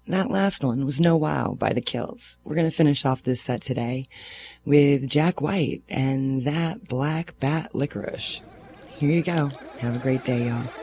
that last one was No Wow by The Kills. We're going to finish off this set today with Jack White and That Black Bat Licorice. Here you go. Have a great day, y'all.